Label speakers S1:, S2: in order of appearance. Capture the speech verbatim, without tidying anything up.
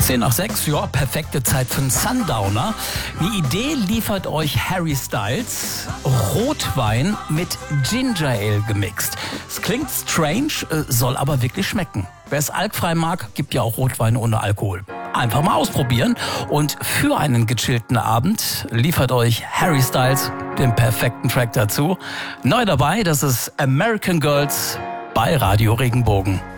S1: zehn nach sechs, ja, perfekte Zeit für einen Sundowner. Die Idee liefert euch Harry Styles. Rotwein mit Ginger Ale gemixt. Es klingt strange, soll aber wirklich schmecken. Wer es alkfrei mag, gibt ja auch Rotwein ohne Alkohol. Einfach mal ausprobieren. Und für einen gechillten Abend liefert euch Harry Styles den perfekten Track dazu. Neu dabei, das ist American Girls bei Radio Regenbogen.